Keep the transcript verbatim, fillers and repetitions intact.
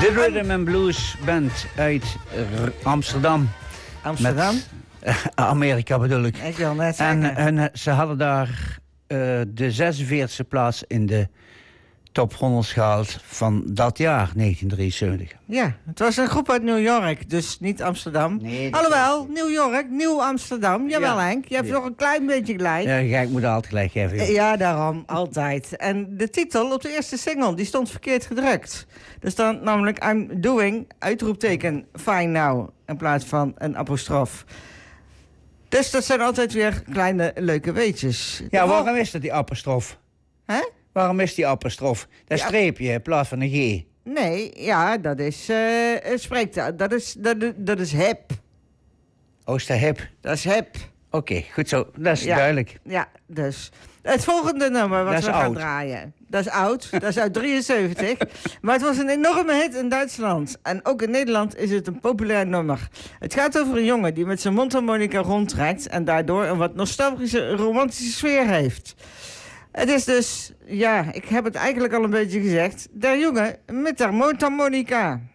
De Rhythm and Blues Band uit R- Amsterdam. Amsterdam? Met, uh, Amerika bedoel ik. Ik wil net zeggen. En, en ze hadden daar uh, de zesenveertigste plaats in de top honderd gehaald van dat jaar, negentien drieënzeventig. Ja, het was een groep uit New York, dus niet Amsterdam. Nee, Alhoewel, New York, Nieuw Amsterdam. Jawel, Ja. Henk, je hebt Ja. nog een klein beetje gelijk. Ja, ik moet altijd gelijk geven. joh. Ja, daarom, altijd. En de titel op de eerste single, die stond verkeerd gedrukt. Er stond namelijk I'm doing, uitroepteken, fine now, in plaats van een apostrof. Dus dat zijn altijd weer kleine leuke weetjes. Ja, De vol- waarom is dat die apostrof? Hè? Waarom is die apostrof? Dat Ja. streepje in plaats van een G. Nee, ja, dat is, eh het spreekt, dat is, dat, is- dat is hip. Oh, is dat hip? Dat is hip. Oké, goed zo. Dat is Ja. duidelijk. Ja, dus. Het volgende nummer wat Dat is we gaan oud. draaien. Dat is oud. Dat is uit drieënzeventig. Maar het was een enorme hit in Duitsland. En ook in Nederland is het een populair nummer. Het gaat over een jongen die met zijn mondharmonica rondtrekt en daardoor een wat nostalgische, romantische sfeer heeft. Het is dus, ja, ik heb het eigenlijk al een beetje gezegd, der jongen met haar mondharmonica.